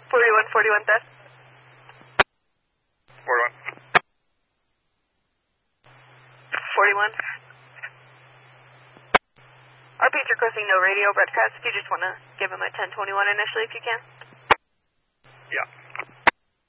41 test. 41. 41. RP's requesting no radio broadcast. If you just want to give him a 1021 initially if you can. Yeah.